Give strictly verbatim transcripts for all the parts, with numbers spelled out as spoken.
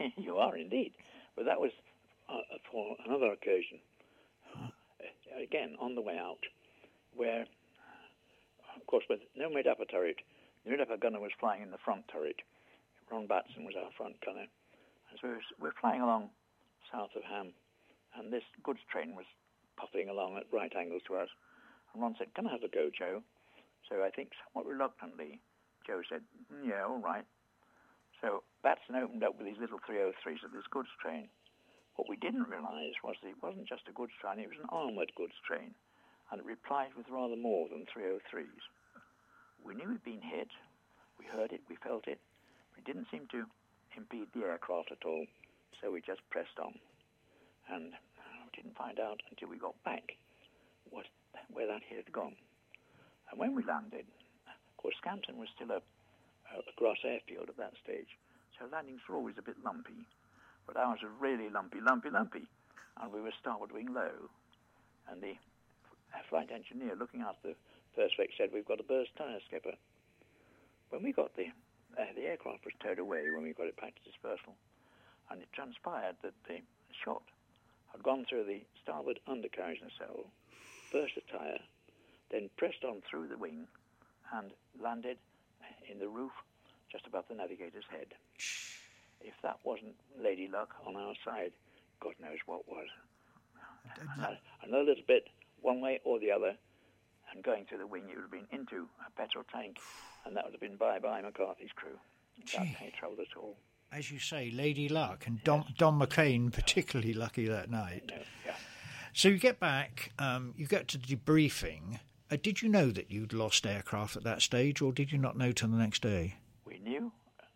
You are indeed. But that was uh, for another occasion. Uh, again, on the way out, where, of course, with no mid-upper turret, the mid-upper gunner was flying in the front turret. Ron Batson was our front gunner. And so we were, we were flying along south of Ham, and this goods train was puffing along at right angles to us. And Ron said, "Can I have a go, Joe?" So I think somewhat reluctantly, Joe said, "Yeah, all right." So Batson opened up with his little three oh threes of this goods train. What we didn't realise was that it wasn't just a goods train, it was an armoured goods train, and it replied with rather more than three oh threes. We knew we'd been hit, we heard it, we felt it, but it didn't seem to impede the aircraft at all, so we just pressed on. And we didn't find out until we got back what, where that hit had gone. And when we landed, of course, Scampton was still a, a grass airfield at that stage, so landings were always a bit lumpy. But ours was really lumpy, lumpy, lumpy, and we were starboard wing low. And the flight engineer looking after the first wreck said, "We've got a burst tyre, skipper." When we got the, uh, the aircraft was towed away when we got it back to dispersal, and it transpired that the shot had gone through the starboard undercarriage nacelle, burst a tyre, then pressed on through the wing and landed in the roof just above the navigator's head. If that wasn't Lady Luck on our side, God knows what was. Uh, another little bit, one way or the other, and going through the wing, it would have been into a petrol tank, and that would have been bye-bye McCarthy's crew. Without any trouble at all. As you say, Lady Luck, and Don, yes. Don McCain particularly lucky that night. No, yeah. So you get back, um, you get to debriefing. Uh, did you know that you'd lost aircraft at that stage, or did you not know till the next day? We knew.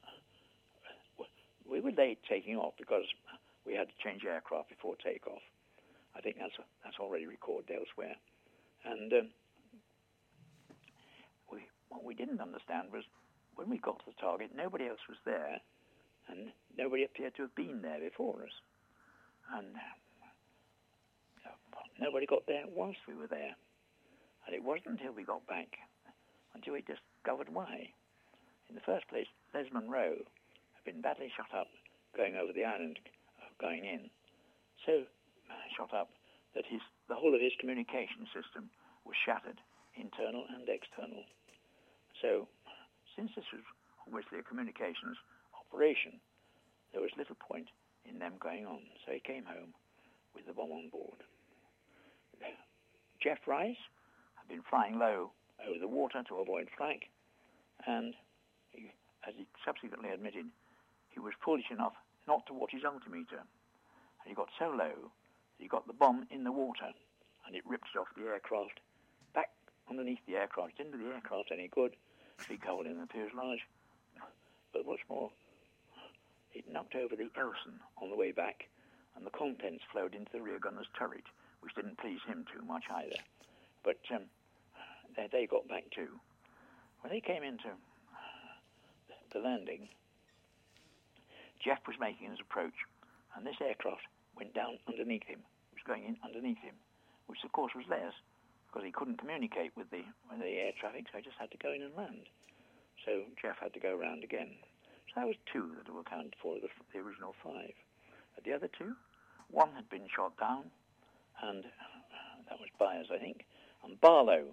We were late taking off because we had to change aircraft before takeoff. I think that's that's already recorded elsewhere. And um, we, what we didn't understand was when we got to the target, nobody else was there, and nobody appeared to have been there before us. And uh, nobody got there whilst we were there. And it wasn't until we got back, until we discovered why. In the first place, Les Munro had been badly shot up going over the island, uh, going in. So uh, shot up that his the whole of his communication system was shattered, internal and external. So since this was obviously a communications operation, there was little point in them going on. So he came home with the bomb on board. Jeff Rice had been flying low over the water to avoid flak, and he, as he subsequently admitted, he was foolish enough not to watch his altimeter. And he got so low that he got the bomb in the water, and it ripped it off the aircraft, back underneath the aircraft. It didn't do the aircraft any good, big hole in the fuselage. But what's more, it knocked over the Elson on the way back, and the contents flowed into the rear gunner's turret, which didn't please him too much either. But um, they, they got back too. When they came into the landing, Jeff was making his approach, and this aircraft went down underneath him. It was going in underneath him, which of course was Les, because he couldn't communicate with the with the air traffic, so he just had to go in and land. So Jeff had to go around again. So that was two that were accounted for, the, the original five. But the other two, one had been shot down, and that was Byers, I think, and Barlow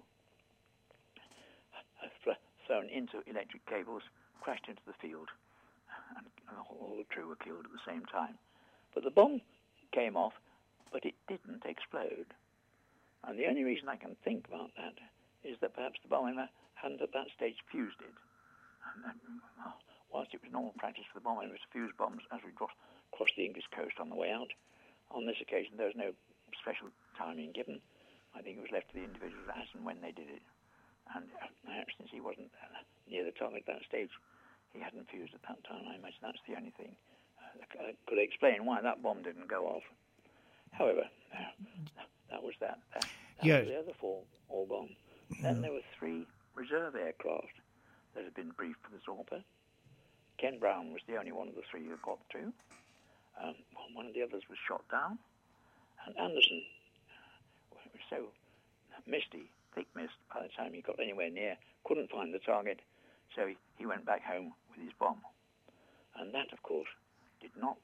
had flown into electric cables, crashed into the field, and all the crew were killed at the same time. But the bomb came off, but it didn't explode. And the only reason I can think about that is that perhaps the bomber hadn't at that stage fused it. And then, well, whilst it was normal practice for the bombers to fuse bombs as we crossed, crossed the English coast on the way out, on this occasion there was no special timing given. I think it was left to the individuals as and when they did it. And perhaps since he wasn't uh, near the target at that stage, he hadn't fused at that time. I imagine that's the only thing uh, that could explain why that bomb didn't go off. However, uh, that was that. Uh, that yeah. was the other four all gone. Then there were three reserve aircraft that had been briefed for the Zorba. Ken Brown was the only one of the three who got through. Um, one of the others was shot down. And Anderson was so misty, thick mist, by the time he got anywhere near, couldn't find the target, so he, he went back home with his bomb. And that, of course, did not